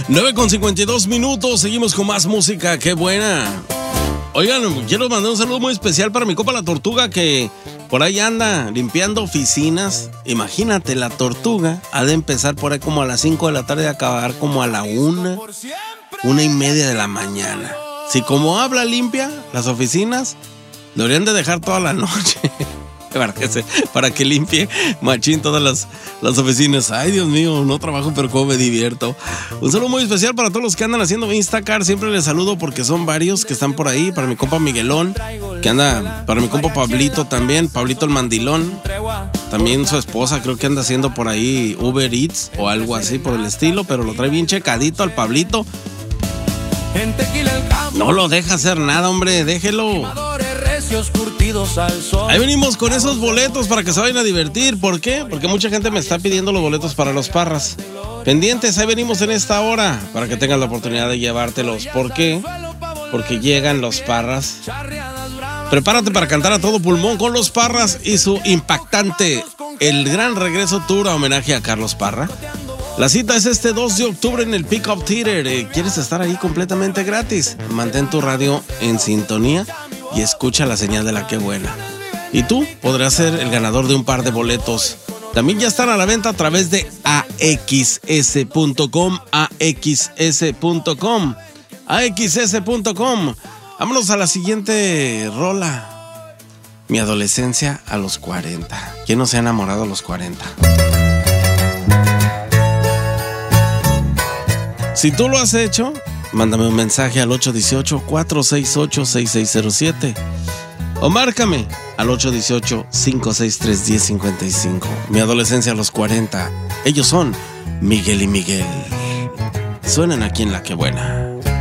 9:52, seguimos con más música, qué buena. Oigan, quiero mandar un saludo muy especial para mi compa la Tortuga, que por ahí anda limpiando oficinas. Imagínate, la Tortuga ha de empezar por ahí como a las 5 de la tarde y acabar como a la 1:30 de la mañana. Si como habla limpia las oficinas, deberían de dejar toda la noche para que limpie machín todas las oficinas. Ay, Dios mío, no trabajo, pero cómo me divierto. Un saludo muy especial para todos los que andan haciendo Instacar. Siempre les saludo porque son varios que están por ahí. Para mi compa Miguelón, que anda, para mi compa Pablito también, Pablito el Mandilón. También su esposa creo que anda haciendo por ahí Uber Eats o algo así por el estilo, pero lo trae bien checadito al Pablito. No lo deja hacer nada, hombre, déjelo. Ahí venimos con esos boletos para que se vayan a divertir. ¿Por qué? Porque mucha gente me está pidiendo los boletos para los Parras. Pendientes, ahí venimos en esta hora para que tengas la oportunidad de llevártelos. ¿Por qué? Porque llegan los Parras. Prepárate para cantar a todo pulmón con los Parras y su impactante El Gran Regreso Tour a homenaje a Carlos Parra. La cita es este 2 de octubre en el Pickup Theater. ¿Quieres estar ahí completamente gratis? Mantén tu radio en sintonía y escucha la señal de la que buena. Y tú podrás ser el ganador de un par de boletos. También ya están a la venta a través de AXS.com. AXS.com. Vámonos a la siguiente rola. Mi adolescencia a los 40. ¿Quién no se ha enamorado a los 40? Si tú lo has hecho, mándame un mensaje al 818-468-6607 o márcame al 818-563-1055. Mi adolescencia a los 40. Ellos son Miguel y Miguel. Suenan aquí en La Que Buena.